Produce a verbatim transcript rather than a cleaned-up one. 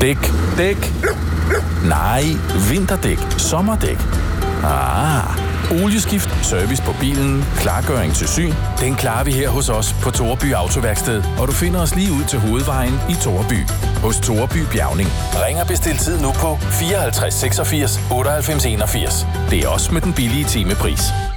Dæk, dæk. Nej, vinterdæk, sommerdæk. Ah, olieskift, service på bilen, klargøring til syn. Den klarer vi her hos os på Toreby Autoværksted, og du finder os lige ud til hovedvejen i Toreby. Hos Toreby Bjavning. Ring og bestil tid nu på fireoghalvtreds seksogfirs otteoghalvfems enogfirs. Det er også med den billige timepris.